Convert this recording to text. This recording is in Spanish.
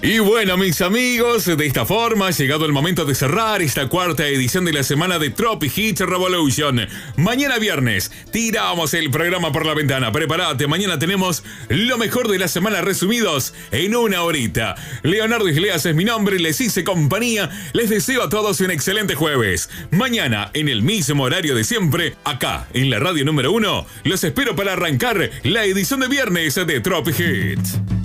Y bueno, mis amigos, de esta forma ha llegado el momento de cerrar esta cuarta edición de la semana de Tropic Hits Revolution. Mañana viernes tiramos el programa por la ventana. Prepárate, mañana tenemos lo mejor de la semana resumidos en una horita. Leonardo Isleas es mi nombre, les hice compañía. Les deseo a todos un excelente jueves. Mañana, en el mismo horario de siempre, acá en la radio número 1, los espero para arrancar la edición de viernes de Tropic Hits.